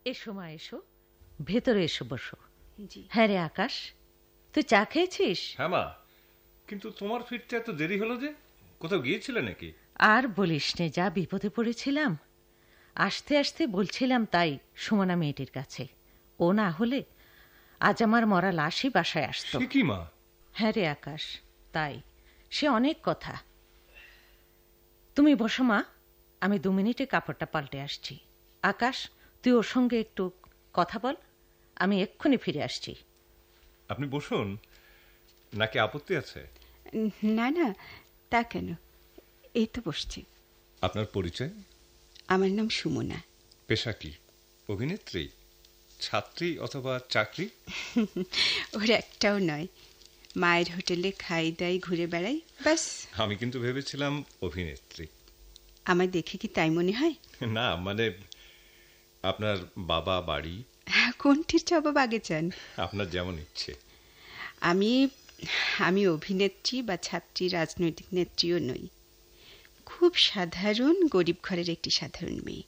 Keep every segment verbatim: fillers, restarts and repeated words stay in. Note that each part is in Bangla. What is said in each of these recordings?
এসো মা, এসো, ভেতরে এসো, বসো। জি। হ্যাঁ রে আকাশ, তুই চা খেয়েছিস? হ্যাঁ মা, কিন্তু তোমার ফিরতে এত দেরি হলো যে? কোথাও গিয়েছিলে নাকি? আর বলিস নে, যা বিপদে পড়েছিলাম। আসতে আসতে বলছিলাম তাই সুমনা মেয়েটির কাছে, ও না হলে আজ আমার মরা লাশই বাসায় আসতো। সে কি মা? হ্যাঁ রে আকাশ, তাই সে অনেক কথা। তুমি বসো মা, আমি দু মিনিটে কাপড়টা পাল্টে আসছি। আকাশ, তুই ওর সঙ্গে একটু কথা বল, আমি এক্ষুনি ফিরে আসছি। আপনি বসুন, নাকি আপত্তি আছে? না না, তা কেন, এই তো বসছি। আপনার পরিচয়? আমার নাম সুমনা। পেশা কি? অভিনেত্রী, ছাত্রী অথবা চাকরি? ওর একটাও নয়, মায়ের হোটেলে খাই দাই ঘুরে বেড়াই, ব্যাস। আমি কিন্তু ভেবেছিলাম অভিনেত্রী। আমার দেখে কি তাই মনে হয়? না মানে, আপনার বাবা, বাড়ি? কোনটির জবাব আগে চান? আপনার যেমন ইচ্ছে। আমি আমি অভিনেত্রী বা ছাত্রী, রাজনৈতিক নেত্রীও নই। খুব সাধারণ গরিব ঘরের একটি সাধারণ মেয়ে।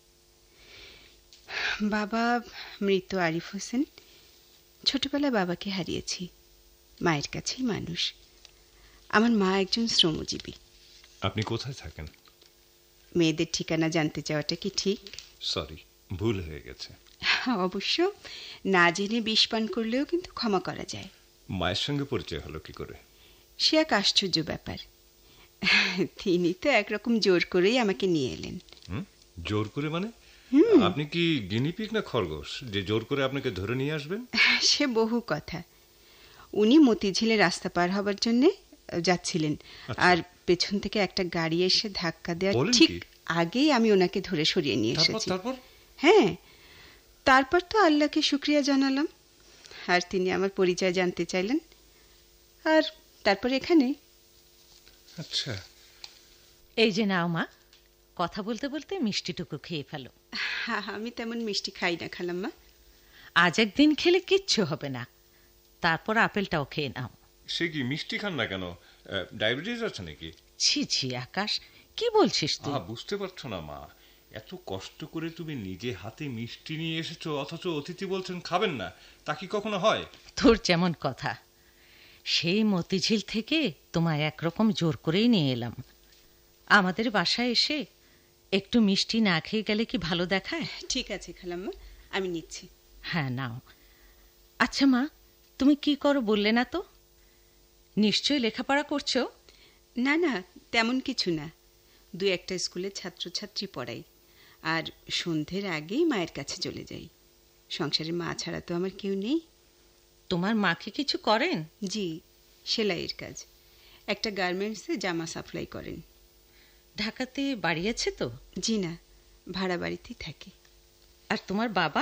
বাবা মৃত আরিফ হোসেন। ছোটবেলায় বাবাকে হারিয়েছি, মায়ের কাছেই মানুষ। আমার মা একজন শ্রমজীবী। আপনি কোথায় থাকেন? মেয়েদের ঠিকানা জানতে চাওয়াটা কি ঠিক? সরি, ভুল হয়ে গেছে। অবশ্য না জেনে বিষ পান করলেও কিন্তু ক্ষমা করা যায়। মায়ের সঙ্গে পরিচয় হলো কি করে? সে এক আশ্চর্য ব্যাপার। তিনি তো একরকম জোর করেই আমাকে নিয়ে এলেন। জোর করে মানে? আপনি কি গিনিপিগ না খরগোশ যে জোর করে আপনাকে ধরে নিয়ে আসবেন? সে বহু কথা। উনি মতিঝিলে রাস্তা পার হবার জন্য যাচ্ছিলেন, আর পেছন থেকে একটা গাড়ি এসে ধাক্কা দেওয়ার ঠিক আগেই আমি ওনাকে ধরে সরিয়ে নিয়ে এসেছি। তারপর? হ্যাঁ, তারপর তো আল্লাহকে শুকরিয়া জানালাম, আর তিনি আমার পরিচয় জানতে চাইলেন, আর তারপর এখানে। আচ্ছা, এই যে নাও মা, কথা বলতে বলতে মিষ্টিটুকু খেয়ে ফেলো। আমি তেমন মিষ্টি খাই না খালাম্মা। আজ একদিন খেলে কিচ্ছু হবে না, তারপর আপেলটাও খেয়ে নাও। সে কি, মিষ্টি খান না কেন? ডায়াবেটিস আছে নাকি? ছি ছি আকাশ, কি বলছিস তুই? বুঝতে পারছো না মা, এত কষ্ট করে তুমি নিজে হাতে মিষ্টি নিয়ে এসেছো, অথচ অতিথি বলছেন খাবেন না, তা কি কখনো হয়? তোর যেমন কথা, সেই মতিঝিল থেকে তোমায় একরকম জোর করেই নিয়ে এলাম। আমাদের বাসায় এসে একটু মিষ্টি না খেয়ে গেলে কি ভালো দেখায়? ঠিক আছে খালাম্মা, আমি নিচ্ছি। হ্যাঁ নাও। আচ্ছা মা, তুমি কি করো বললে না তো? নিশ্চয়ই লেখাপড়া করছো? না না, তেমন কিছু না, দু একটা স্কুলে ছাত্রছাত্রী পড়াই, আর সন্ধ্যের আগেই মায়ের কাছে চলে যাই। সংসারে মা ছাড়া তো আমার কেউ নেই। তোমার মা কি কিছু করেন? জি, সেলাইয়ের কাজ। একটা গার্মেন্টসে জামা সাপ্লাই করেন। ঢাকাতে বাড়ি আছে তো? জি না, ভাড়া বাড়িতেই থাকে। আর তোমার বাবা?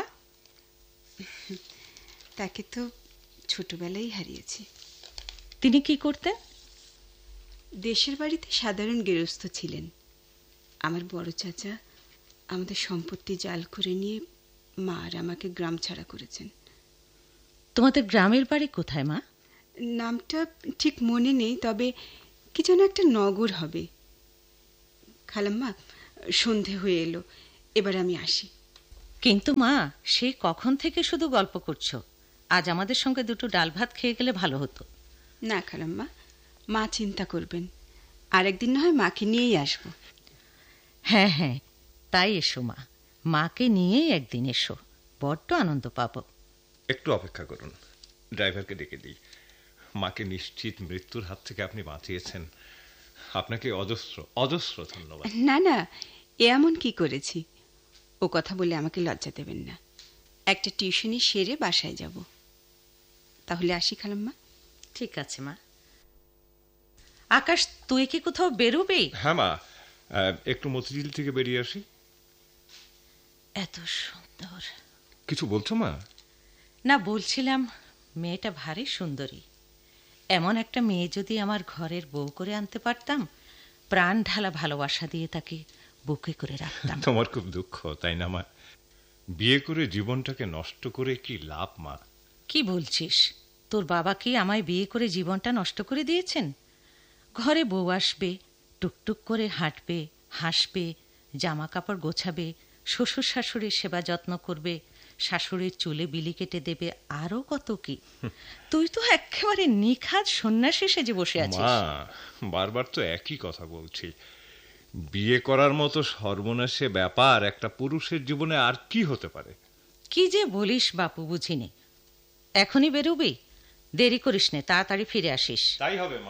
তাকে তো ছোটবেলায় হারিয়েছি। তিনি কি করতেন? দেশের বাড়িতে সাধারণ গৃহস্থ ছিলেন। আমার বড় চাচা আমাদের সম্পত্তি জাল করে নিয়ে মা আর আমাকে গ্রাম ছাড়া করেছেন। তোমাদের গ্রামের বাড়ি কোথায় মা? নামটা ঠিক মনে নেই, তবে কি যেন একটা নগর হবে। খালাম্মা, সন্ধে হয়ে এলো, এবার আমি আসি। কিন্তু মা, সে কখন থেকে শুধু গল্প করছো? আজ আমাদের সঙ্গে দুটো ডাল ভাত খেয়ে গেলে ভালো হতো। না খালাম্মা, মা চিন্তা করবেন, আরেকদিন না হয় মাকে নিয়েই আসবো। হ্যাঁ হ্যাঁ, তাই এসো মা, মাকে নিয়েই একদিন এসো, বড্ড আনন্দ পাবো। একটু অপেক্ষা করুন, ড্রাইভারকে ডেকে দিই। মাকে নিশ্চিত মৃত্যুর হাত থেকে আপনি বাঁচিয়েছেন, আপনাকে অজস্র অজস্র ধন্যবাদ। না না, এ এমন কি করেছি? ও কথা বলে আমাকে লজ্জা দেবেন না। একটা টিউশনি সেরে বাসায় যাব। তাহলে আসি খালাম্মা। ঠিক আছে মা। আকাশ, তুই কি কোথাও বেরোবি? হ্যাঁ মা, একটু মতিঝিল থেকে বেরিয়ে আসি। এত সুন্দর। কিছু বলছো মা? না, বলছিলাম মেয়েটা ভারী সুন্দরী। এমন একটা মেয়ে যদি আমার ঘরের বউ করে আনতে পারতাম, প্রাণ ঢালা ভালোবাসা দিয়ে তাকে বুকে করে রাখতাম। তোমার খুব দুঃখ তাই না মা? বিয়ে করে জীবনটাকে নষ্ট করে কি লাভ মা? কি বলছিস? তোর বাবা কি আমায় বিয়ে করে জীবনটা নষ্ট করে দিয়েছেন? ঘরে বউ আসবে, টুকটুক করে হাঁটবে, হাসবে, জামা কাপড় গোছাবে, শ্বশুর শাশুড়ির সেবা যত্ন করবে, শাশুড়ির চুলে বিলি কেটে দেবে, আরো কত কি। তুই তো একেবারে নিখাদ সন্ন্যাসী সেজে বসে আছিস। মা, বারবার তো একই কথা বলছি। বিয়ে করার মতো সর্বনাশে ব্যাপার একটা পুরুষের জীবনে আর কি হতে পারে? কি যে বলিস বাপু, বুঝিনি। এখনই বেরোবি? দেরি করিস নে, তাড়াতাড়ি ফিরে আসিস। তাই হবে মা।